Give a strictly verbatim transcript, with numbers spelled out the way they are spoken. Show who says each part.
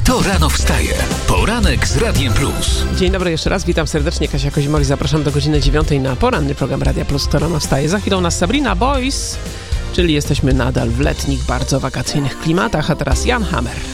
Speaker 1: Kto rano wstaje? Poranek z Radiem Plus.
Speaker 2: Dzień dobry jeszcze raz, witam serdecznie, Kasia Kozimoli, zapraszam do godziny dziewiątej na poranny program Radia Plus. Kto rano wstaje? Za chwilą nas Sabrina Boys, czyli jesteśmy nadal w letnich, bardzo wakacyjnych klimatach, a teraz Jan Hammer.